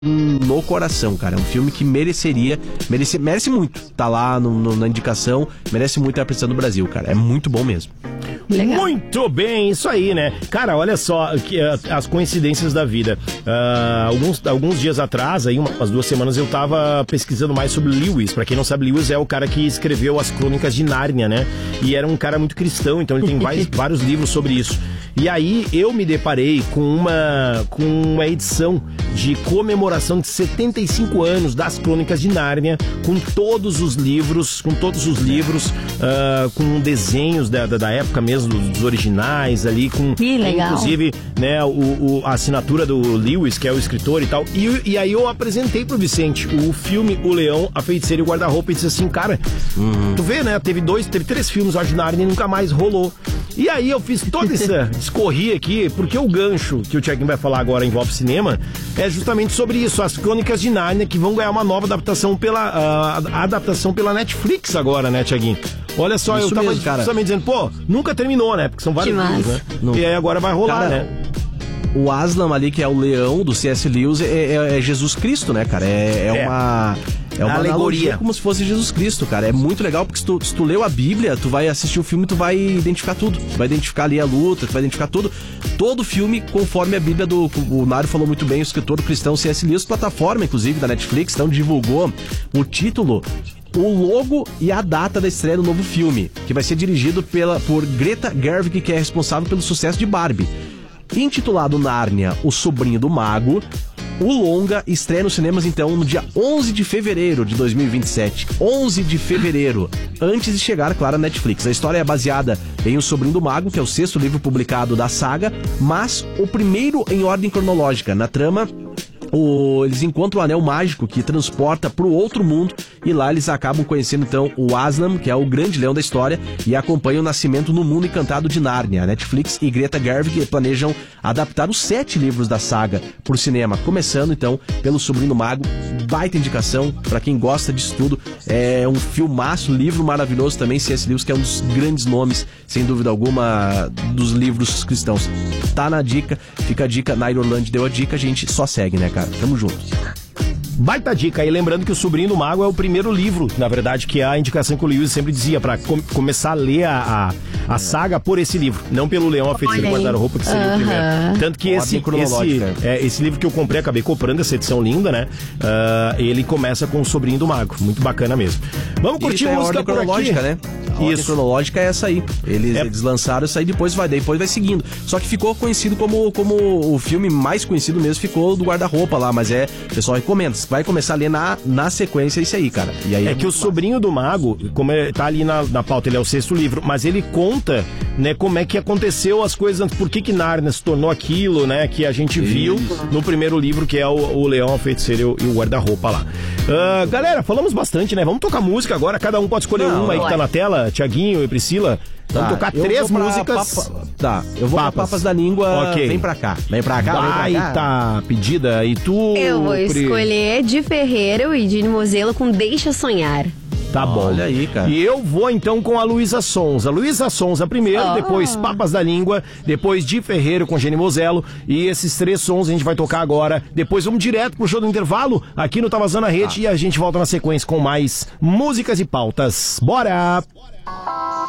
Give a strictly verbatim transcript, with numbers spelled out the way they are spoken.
no coração, cara. É um filme que mereceria, merece, merece muito. Tá lá no, no, na indicação, merece muito a apreensão do Brasil, cara. É muito bom mesmo. Legal. Muito bem, isso aí, né? Cara, olha só que, uh, as coincidências da vida. Uh, alguns, alguns dias atrás, aí, umas duas semanas, eu tava pesquisando mais sobre Lewis. Pra quem não sabe, Lewis é o cara que escreveu as Crônicas de Nárnia, né? E era um cara muito cristão, então ele tem vários, vários livros sobre isso. E aí eu me deparei com uma, com uma edição de comemoração de setenta e cinco anos das Crônicas de Nárnia, com todos os livros, com todos os livros, uh, com desenhos da, da, da época mesmo, dos originais ali, com que legal. Inclusive, né, o, o, a assinatura do Lewis, que é o escritor e tal. E, e aí eu apresentei pro Vicente o filme O Leão, a Feiticeira e o Guarda-Roupa, e disse assim, cara, uhum. tu vê, né, teve dois, teve três filmes de Nárnia e nunca mais rolou. E aí eu fiz toda essa discorri aqui, porque o gancho que o Thiaguinho vai falar agora envolve cinema, é justamente sobre isso, as Crônicas de Nárnia, que vão ganhar uma nova adaptação pela, uh, adaptação pela Netflix agora, né, Thiaguinho? Olha só, isso eu tava mesmo, justamente dizendo, pô, nunca terminou, né, porque são vários livros, né? Não. E aí agora vai rolar, cara, né? O Aslan ali, que é o leão do C S. Lewis, é, é, é Jesus Cristo, né, cara? É, é, é. uma... É uma alegoria, como se fosse Jesus Cristo, cara. É muito legal, porque se tu, se tu leu a Bíblia, tu vai assistir o filme, tu vai identificar tudo. Tu vai identificar ali a luta, tu vai identificar tudo. Todo filme conforme a Bíblia do... O Nário falou muito bem, o escritor cristão C S. Lewis, plataforma, inclusive, da Netflix, então divulgou o título, o logo e a data da estreia do novo filme, que vai ser dirigido pela, por Greta Gerwig, que é responsável pelo sucesso de Barbie. Intitulado Nárnia, o Sobrinho do Mago, o longa estreia nos cinemas, então, no dia onze de fevereiro de dois mil e vinte e sete. onze de fevereiro, antes de chegar, claro, à Netflix. A história é baseada em O Sobrinho do Mago, que é o sexto livro publicado da saga, mas o primeiro em ordem cronológica. Na trama, O, eles encontram o anel mágico que transporta para o outro mundo, e lá eles acabam conhecendo então o Aslan, que é o grande leão da história, e acompanham o nascimento no mundo encantado de Nárnia. A Netflix e Greta Gerwig planejam adaptar os sete livros da saga por cinema, começando então pelo Sobrinho do Mago. Baita indicação para quem gosta disso tudo. É um filmaço, livro maravilhoso também. C S. Lewis, que é um dos grandes nomes, sem dúvida alguma, dos livros cristãos. Tá na dica, fica a dica. Nair Orlando deu a dica, a gente só segue, né, cara? Tamo junto. Baita dica. E lembrando que O Sobrinho do Mago é o primeiro livro, na verdade, que é a indicação que o Lewis sempre dizia, pra com- começar a ler a, a, a saga por esse livro, não pelo Leão, a Feiticeira e o Guarda-Roupa, que seria uh-huh. o primeiro. Tanto que esse, esse, é, esse livro que eu comprei, acabei comprando, essa edição linda, né? Uh, ele começa com O Sobrinho do Mago. Muito bacana mesmo. Vamos curtir a música por aqui, né? A ordem cronológica é essa aí. Eles, é. eles lançaram essa aí, depois vai, depois vai seguindo. Só que ficou conhecido como, como o filme mais conhecido mesmo, ficou do Guarda-Roupa lá, mas é, o pessoal recomenda. Você vai começar a ler na, na sequência isso aí, cara. E aí é, é que o Sobrinho do Mago, como ele tá ali na, na pauta, ele é o sexto livro, mas ele conta, né, como é que aconteceu as coisas, por que que Nárnia se tornou aquilo, né, que a gente viu isso. no primeiro livro, que é o, o Leão, a Feiticeira e o, e o Guarda-Roupa lá. Uh, galera, falamos bastante, né? Vamos tocar música agora, cada um pode escolher Não, uma aí que tá na tela, Thiaguinho e Priscila. Vamos tá, tocar três músicas. Papa... Tá, eu vou papas. pra Papas da Língua. Okay. Vem pra cá. Vem pra cá, Vai, vem pra cá. Tá pedida. E tu? Eu vou Pri... escolher Di Ferreiro e Dini Mozelo com Deixa Sonhar. Tá bom. Olha aí, cara. E eu vou então com a Luísa Sonza. Luísa Sonza primeiro, oh. depois Papas da Língua, depois Di Ferreiro com Geni Mozelo. E esses três sons a gente vai tocar agora. Depois vamos direto pro show do intervalo aqui no Tá Vazando a Rede. Ah. E a gente volta na sequência com mais músicas e pautas. Bora!